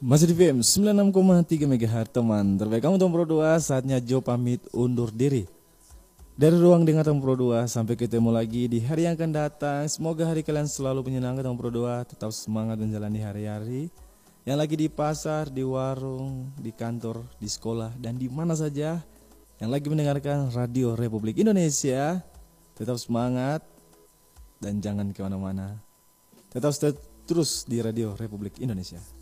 Masih di FM 96,3 MHz teman. Terbaik kamu Tom Pro 2, saatnya Joe pamit undur diri. Dari ruang dengar Tom Pro 2, sampai ketemu lagi di hari yang akan datang. Semoga hari kalian selalu menyenangkan Tom Pro 2, tetap semangat menjalani hari-hari. Yang lagi di pasar, di warung, di kantor, di sekolah, dan di mana saja. Yang lagi mendengarkan Radio Republik Indonesia, tetap semangat dan jangan kemana-mana. Tetap stay terus di Radio Republik Indonesia.